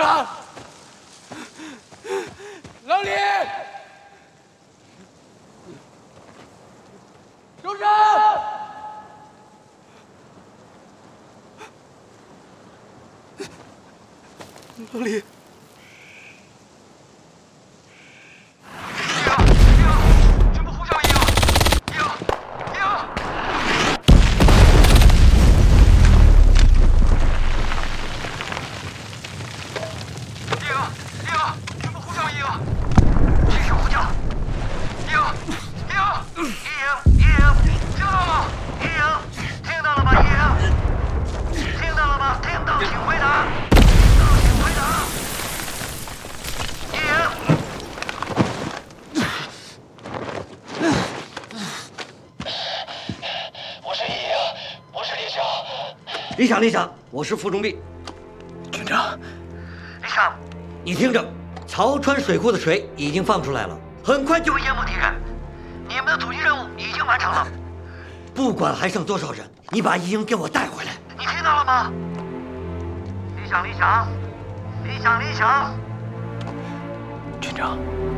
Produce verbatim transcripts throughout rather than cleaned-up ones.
长，老李，首长，老李。 李想，李想，我是傅中立。 军长， 李想，你听着，曹川水库的水已经放出来了，很快就会淹没敌人。你们的突击任务已经完成了。不管还剩多少人，你把一营给我带回来。你听到了吗？李想，李想，李想，李想。 军长，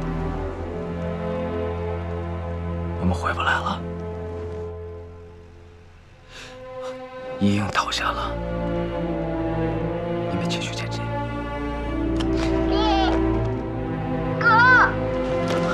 我们回不来了。一营倒下了。